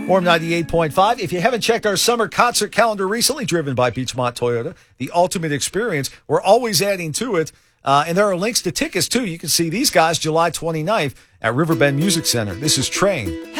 Warm 98.5. If you haven't checked our summer concert calendar recently, driven by Beechmont Toyota, the ultimate experience, we're always adding to it. And there are links to tickets, too. You can see these guys July 29th at Riverbend Music Center. This is Train.